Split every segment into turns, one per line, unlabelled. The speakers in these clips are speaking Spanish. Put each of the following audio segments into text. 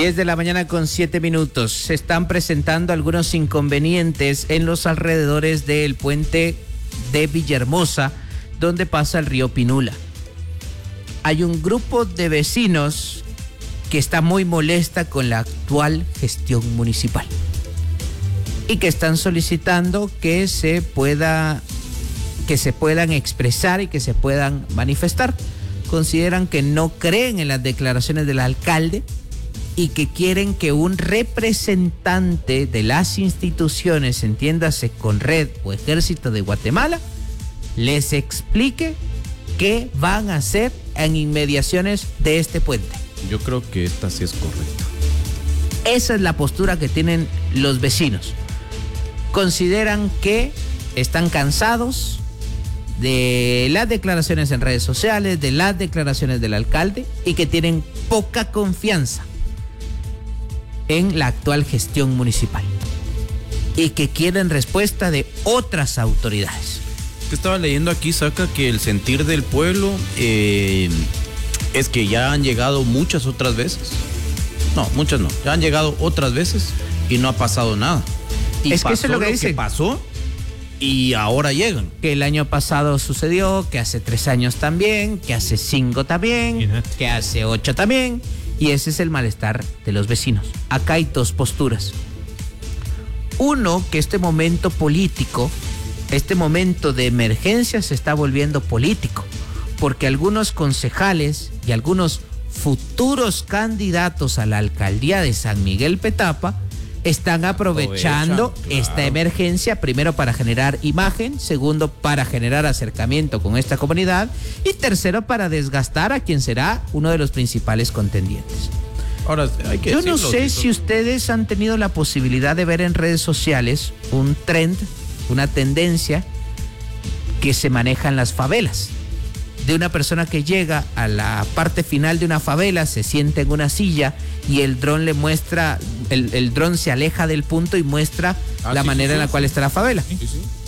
10 de la mañana con 7 minutos. Se están presentando algunos inconvenientes en los alrededores del puente de Villahermosa, donde pasa el río Pinula. Hay un grupo de vecinos que está muy molesta con la actual gestión municipal y que están solicitando que se puedan expresar y que se puedan manifestar. Consideran que no creen en las declaraciones del alcalde y que quieren que un representante de las instituciones, entiéndase Conred o Ejército de Guatemala, les explique qué van a hacer en inmediaciones de este puente.
Yo creo que esta sí es correcta.
Esa es la postura que tienen los vecinos. Consideran que están cansados de las declaraciones en redes sociales, de las declaraciones del alcalde, y que tienen poca confianza en la actual gestión municipal y que quieren respuesta de otras autoridades.
Que estaba leyendo aquí, saca que el sentir del pueblo es que ya han llegado muchas otras veces. No, muchas no. Ya han llegado otras veces y no ha pasado nada. Y
es que eso es lo que dicen.
Que pasó y ahora llegan.
Que el año pasado sucedió, que hace 3 años también, que hace 5 también, que hace 8 también. Y ese es el malestar de los vecinos. Acá hay dos posturas. Uno, que este momento político, este momento de emergencia se está volviendo político, porque algunos concejales y algunos futuros candidatos a la alcaldía de San Miguel Petapa están aprovechando esta emergencia, primero para generar imagen, segundo para generar acercamiento con esta comunidad y tercero para desgastar a quien será uno de los principales contendientes.
Ahora, hay que
Yo no sé si ustedes han tenido la posibilidad de ver en redes sociales un trend, una tendencia que se maneja en las favelas, de una persona que llega a la parte final de una favela, se sienta en una silla y el dron le muestra, el dron se aleja del punto y muestra la manera en la cual está la favela.
Sí.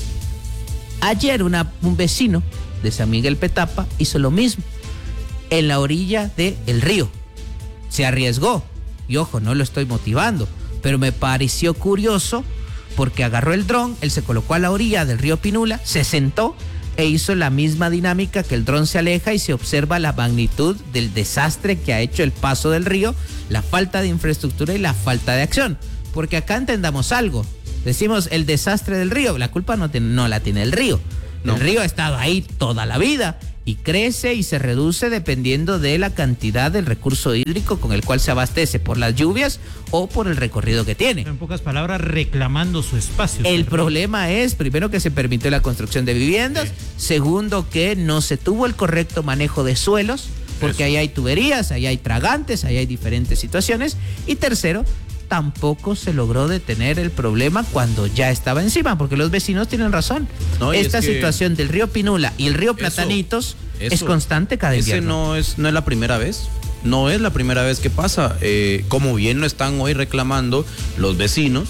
Ayer un vecino de San Miguel Petapa hizo lo mismo en la orilla del río. Se arriesgó y ojo, no lo estoy motivando, pero me pareció curioso porque agarró el dron, él se colocó a la orilla del río Pinula, se sentó e hizo la misma dinámica, que el dron se aleja y se observa la magnitud del desastre que ha hecho el paso del río, la falta de infraestructura y la falta de acción. Porque acá entendamos algo, decimos el desastre del río, la culpa no la tiene el río. No. El río ha estado ahí toda la vida y crece y se reduce dependiendo de la cantidad del recurso hídrico con el cual se abastece, por las lluvias o por el recorrido que tiene.
En pocas palabras, reclamando su espacio.
El problema es, primero, que se permitió la construcción de viviendas, segundo, que no se tuvo el correcto manejo de suelos, porque ahí hay tuberías, ahí hay tragantes, ahí hay diferentes situaciones, y tercero, tampoco se logró detener el problema cuando ya estaba encima, porque los vecinos tienen razón. No, esta situación del río Pinula y el río Platanitos es constante cada invierno.
No es la primera vez. No es la primera vez que pasa. Como bien lo están hoy reclamando los vecinos,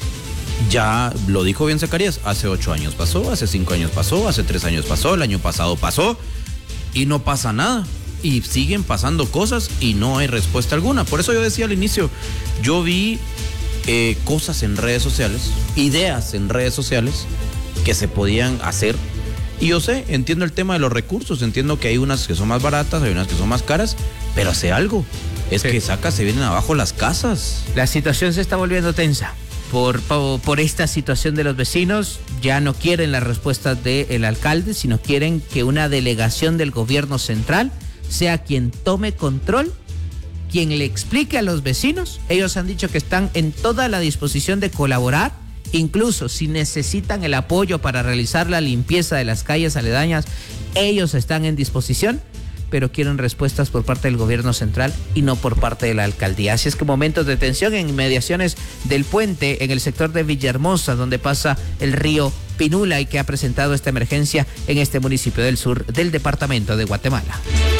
ya lo dijo bien Zacarías, hace 8 años pasó, hace 5 años pasó, hace 3 años pasó, el año pasado pasó y no pasa nada. Y siguen pasando cosas y no hay respuesta alguna. Por eso yo decía al inicio, yo vi cosas en redes sociales, ideas en redes sociales que se podían hacer. Y yo entiendo el tema de los recursos, entiendo que hay unas que son más baratas, hay unas que son más caras, pero hace algo. Es que se vienen abajo las casas.
La situación se está volviendo tensa. Por esta situación de los vecinos, ya no quieren las respuestas del alcalde, sino quieren que una delegación del gobierno central sea quien tome control, quien le explique a los vecinos. Ellos han dicho que están en toda la disposición de colaborar, incluso si necesitan el apoyo para realizar la limpieza de las calles aledañas, ellos están en disposición, pero quieren respuestas por parte del gobierno central y no por parte de la alcaldía. Así es que momentos de tensión en inmediaciones del puente en el sector de Villahermosa, donde pasa el río Pinula y que ha presentado esta emergencia en este municipio del sur del departamento de Guatemala.